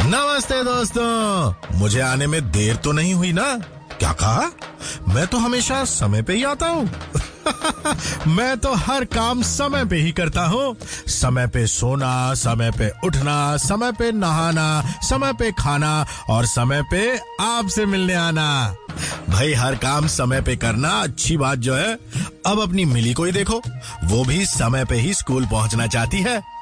नमस्ते दोस्तों, मुझे आने में देर तो नहीं हुई ना? क्या कहा? मैं तो हमेशा समय पे ही आता हूँ। मैं तो हर काम समय पे ही करता हूँ। समय पे सोना, समय पे उठना, समय पे नहाना, समय पे खाना और समय पे आपसे मिलने आना। भाई हर काम समय पे करना अच्छी बात जो है। अब अपनी मिली को ही देखो, वो भी समय पे ही स्कूल पहुंचना चाहती है।